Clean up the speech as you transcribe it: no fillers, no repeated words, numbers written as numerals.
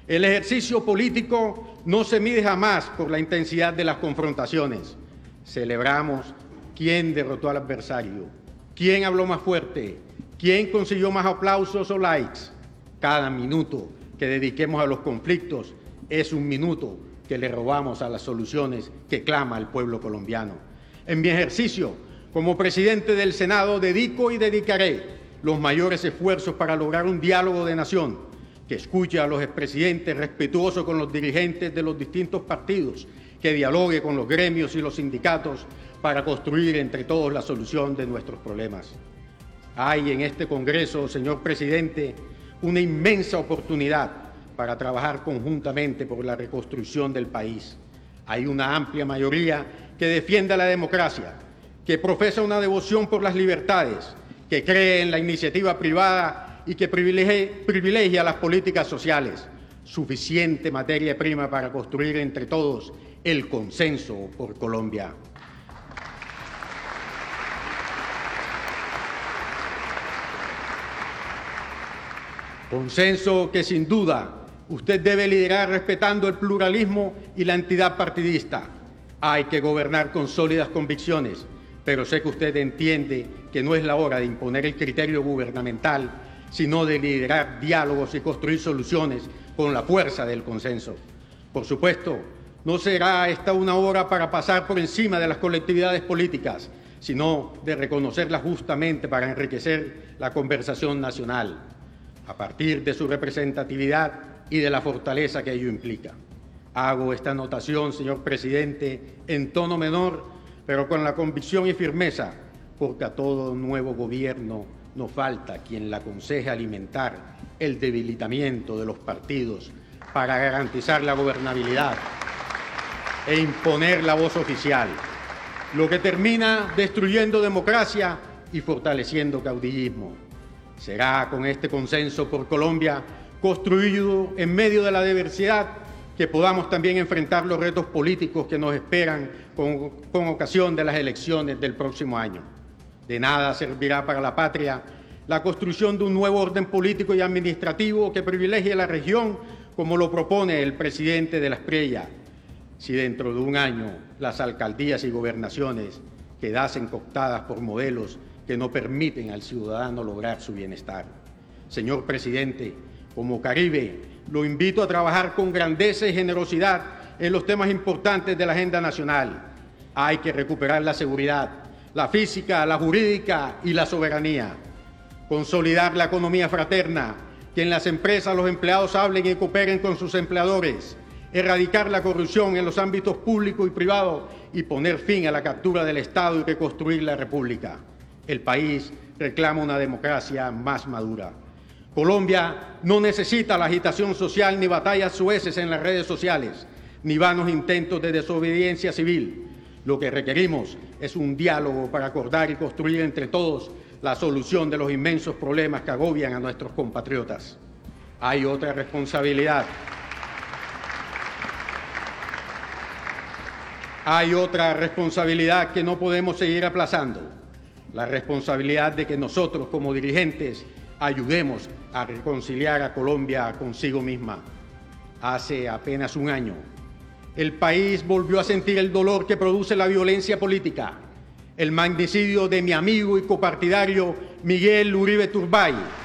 El ejercicio político no se mide jamás por la intensidad de las confrontaciones. Celebramos quién derrotó al adversario, quién habló más fuerte, quién consiguió más aplausos o likes. Cada minuto que dediquemos a los conflictos es un minuto que le robamos a las soluciones que clama el pueblo colombiano. En mi ejercicio como presidente del Senado dedico y dedicaré los mayores esfuerzos para lograr un diálogo de nación que escuche a los expresidentes, respetuoso con los dirigentes de los distintos partidos, que dialogue con los gremios y los sindicatos para construir entre todos la solución de nuestros problemas. Hay en este Congreso, señor presidente, una inmensa oportunidad para trabajar conjuntamente por la reconstrucción del país. Hay una amplia mayoría que defiende la democracia, que profesa una devoción por las libertades, que cree en la iniciativa privada y que privilegia las políticas sociales. Suficiente materia prima para construir entre todos el consenso por Colombia. Consenso que sin duda usted debe liderar respetando el pluralismo y la entidad partidista. Hay que gobernar con sólidas convicciones, pero sé que usted entiende que no es la hora de imponer el criterio gubernamental, sino de liderar diálogos y construir soluciones con la fuerza del consenso. Por supuesto, no será esta una hora para pasar por encima de las colectividades políticas, sino de reconocerlas justamente para enriquecer la conversación nacional, a partir de su representatividad y de la fortaleza que ello implica. Hago esta anotación, señor presidente, en tono menor, pero con la convicción y firmeza, porque a todo nuevo gobierno no falta quien le aconseje alimentar el debilitamiento de los partidos para garantizar la gobernabilidad e imponer la voz oficial, lo que termina destruyendo democracia y fortaleciendo caudillismo. Será con este consenso por Colombia, construido en medio de la diversidad, que podamos también enfrentar los retos políticos que nos esperan con ocasión de las elecciones del próximo año. De nada servirá para la patria la construcción de un nuevo orden político y administrativo que privilegie la región, como lo propone el presidente de la Espriella, si dentro de un año las alcaldías y gobernaciones quedasen cooptadas por modelos que no permiten al ciudadano lograr su bienestar. Señor presidente, como Caribe, lo invito a trabajar con grandeza y generosidad en los temas importantes de la agenda nacional. Hay que recuperar la seguridad, la física, la jurídica y la soberanía. Consolidar la economía fraterna, que en las empresas los empleados hablen y cooperen con sus empleadores. Erradicar la corrupción en los ámbitos público y privado y poner fin a la captura del Estado y reconstruir la República. El país reclama una democracia más madura. Colombia no necesita la agitación social ni batallas soeces en las redes sociales, ni vanos intentos de desobediencia civil. Lo que requerimos es un diálogo para acordar y construir entre todos la solución de los inmensos problemas que agobian a nuestros compatriotas. Hay otra responsabilidad. Hay otra responsabilidad que no podemos seguir aplazando. La responsabilidad de que nosotros, como dirigentes, ayudemos a reconciliar a Colombia consigo misma. Hace apenas un año, el país volvió a sentir el dolor que produce la violencia política, el magnicidio de mi amigo y copartidario Miguel Uribe Turbay,